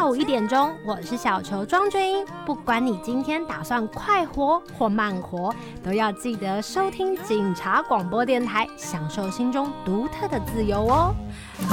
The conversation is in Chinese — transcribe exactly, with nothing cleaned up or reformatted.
午一点钟，我是小球庄君英。不管你今天打算快活或慢活，都要记得收听警察广播电台，享受心中独特的自由哦。